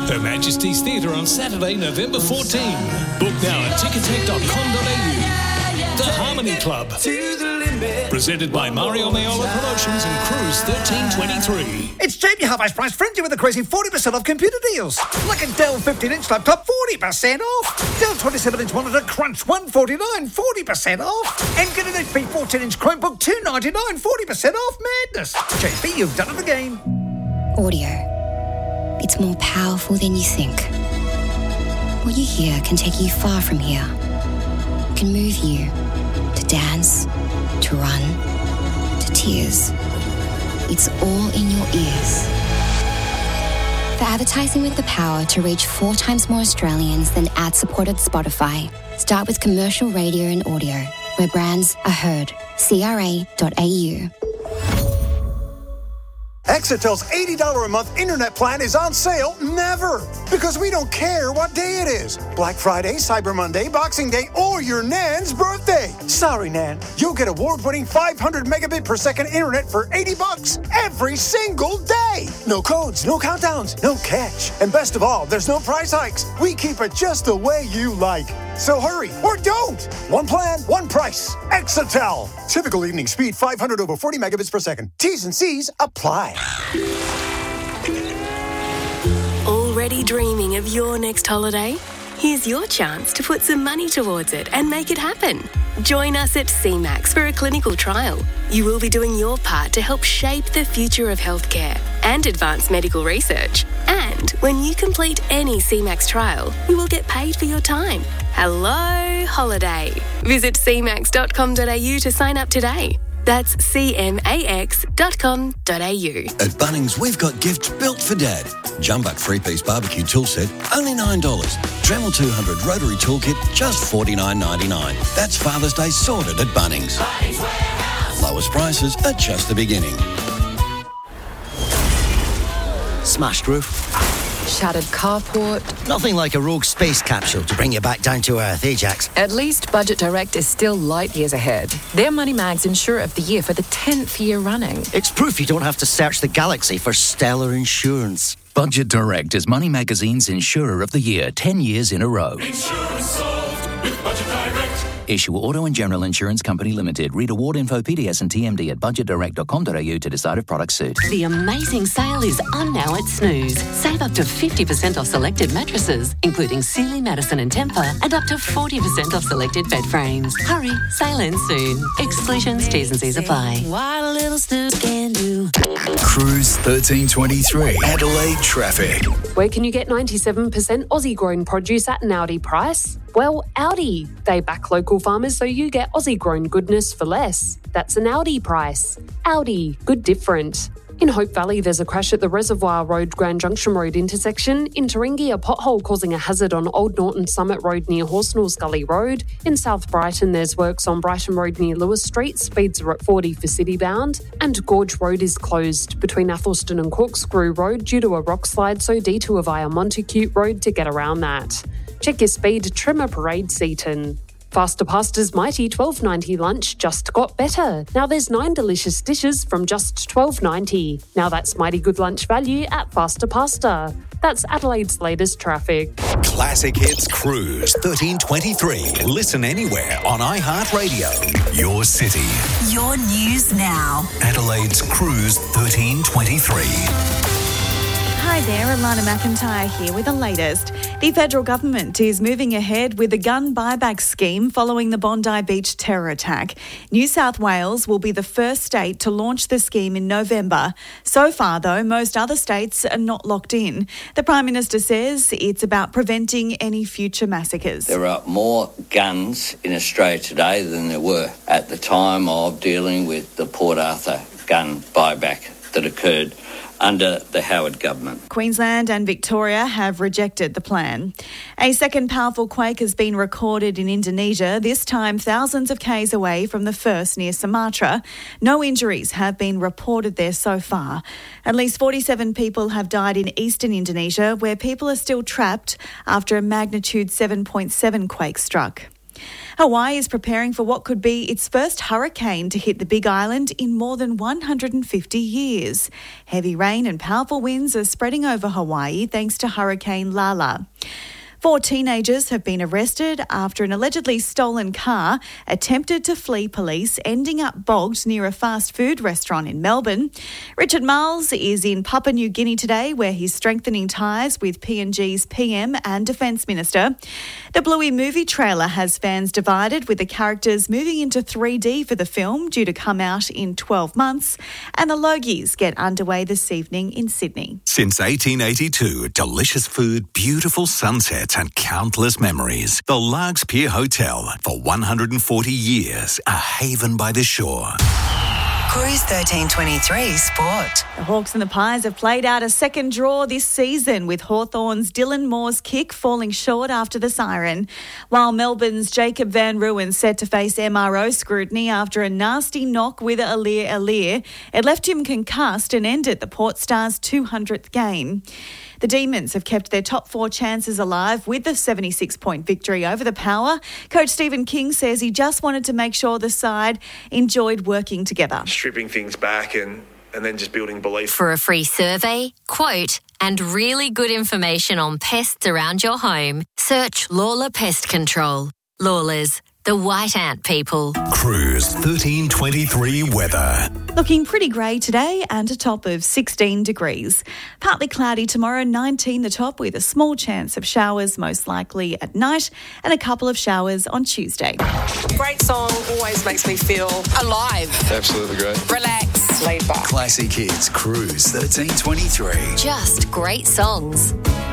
Her Majesty's Theatre on Saturday, November 14. Book now at ticketek.com.au. The Harmony Club. Presented by Mario Maiola Promotions and Cruise 1323. It's Jamie Half-Ice Price Frenzy with a crazy 40% off computer deals. Like a Dell 15-inch laptop, 40% off. Dell 27-inch monitor, crunch, $149, 40% off. And get an HP 14-inch Chromebook, $299, 40% off. Madness. JB, you've done it again. Audio. It's more powerful than you think. What you hear can take you far from here. It can move you to dance, to run, to tears. It's all in your ears. For advertising with the power to reach 4 times more Australians than ad-supported Spotify, start with commercial radio and audio, where brands are heard. CRA.au. Exitel's $80 a month internet plan is on sale never, because we don't care what day it is. Black Friday, Cyber Monday, Boxing Day, or your Nan's birthday. Sorry, Nan. You'll get award-winning 500 megabit per second internet for $80 every single day. No codes, no countdowns, no catch. And best of all, there's no price hikes. We keep it just the way you like. So hurry, or don't. One plan, one price. Exitel. Typical evening speed, 500 over 40 megabits per second. T's and C's apply. Already dreaming of your next holiday? Here's your chance to put some money towards it and make it happen. Join us at CMAX for a clinical trial. You will be doing your part to help shape the future of healthcare and advance medical research. And when you complete any CMAX trial, you will get paid for your time. Hello, holiday. Visit cmax.com.au to sign up today. That's cmax.com.au. At Bunnings, we've got gifts built for Dad. Jumbuck 3-piece barbecue tool set, only $9. Dremel 200 rotary toolkit, just $49.99. That's Father's Day sorted at Bunnings. Lowest prices are just the beginning. Smashed roof. Shattered carport. Nothing like a rogue space capsule to bring you back down to earth, eh, Jax? At least Budget Direct is still light years ahead. They're Money Mag's Insurer of the Year for the 10th year running. It's proof you don't have to search the galaxy for stellar insurance. Budget Direct is Money Magazine's Insurer of the Year 10 years in a row. Insurance solved with Budget Direct. Issue Auto and General Insurance Company Limited. Read award info, PDS and TMD at budgetdirect.com.au to decide if products suit. The amazing sale is on now at Snooze. Save up to 50% off selected mattresses, including Sealy, Madison and Tempur, and up to 40% off selected bed frames. Hurry, sale ends soon. Exclusions, T's and C's apply. What a little snooze can do. Cruise 1323. Adelaide traffic. Where can you get 97% Aussie-grown produce at an Aldi price? Well, Aldi. They back local farmers so you get Aussie-grown goodness for less. That's an Aldi price. Aldi. Good different. In Hope Valley, there's a crash at the Reservoir Road Grand Junction Road intersection. In Taringi, a pothole causing a hazard on Old Norton Summit Road near Horsnells Gully Road. In South Brighton, there's works on Brighton Road near Lewis Street. Speeds are at 40 for city-bound. And Gorge Road is closed between Athelston and Corkscrew Road due to a rock slide, so detour via Montacute Road to get around that. Check your speed, Trimmer Parade Seaton. Faster Pasta's mighty $12.90 lunch just got better. Now there's 9 delicious dishes from just $12.90. Now that's mighty good lunch value at Faster Pasta. That's Adelaide's latest traffic. Classic Hits Cruise 1323. Listen anywhere on iHeartRadio. Your city. Your news now. Adelaide's Cruise 1323. Hi there, Alana McIntyre here with the latest. The federal government is moving ahead with a gun buyback scheme following the Bondi Beach terror attack. New South Wales will be the first state to launch the scheme in November. So far, though, most other states are not locked in. The Prime Minister says it's about preventing any future massacres. There are more guns in Australia today than there were at the time of dealing with the Port Arthur gun buyback that occurred under the Howard government. Queensland and Victoria have rejected the plan. A second powerful quake has been recorded in Indonesia, this time thousands of k's away from the first near Sumatra. No injuries have been reported there so far. At least 47 people have died in eastern Indonesia, where people are still trapped after a magnitude 7.7 quake struck. Hawaii is preparing for what could be its first hurricane to hit the Big Island in more than 150 years. Heavy rain and powerful winds are spreading over Hawaii thanks to Hurricane Lala. 4 teenagers have been arrested after an allegedly stolen car attempted to flee police, ending up bogged near a fast food restaurant in Melbourne. Richard Marles is in Papua New Guinea today, where he's strengthening ties with PNG's PM and Defence Minister. The Bluey movie trailer has fans divided, with the characters moving into 3D for the film, due to come out in 12 months. And the Logies get underway this evening in Sydney. Since 1882, delicious food, beautiful sunsets and countless memories. The Largs Pier Hotel, for 140 years, a haven by the shore. Cruise 1323 Sport. The Hawks and the Pies have played out a second draw this season, with Hawthorn's Dylan Moore's kick falling short after the siren, while Melbourne's Jacob Van Ruin set to face MRO scrutiny after a nasty knock with Alir. It left him concussed and ended the Port Stars' 200th game. The Demons have kept their top 4 chances alive with the 76-point victory over the Power. Coach Stephen King says he just wanted to make sure the side enjoyed working together. Stripping things back and then just building belief. For a free survey, quote, and really good information on pests around your home, search Lawler Pest Control. Lawlers, the white ant people. Cruise 1323 weather. Looking pretty grey today and a top of 16 degrees. Partly cloudy tomorrow, 19 the top, with a small chance of showers, most likely at night, and a couple of showers on Tuesday. Great song, always makes me feel alive. Absolutely great. Relax. Laid back. Classic Hits Cruise 1323. Just great songs.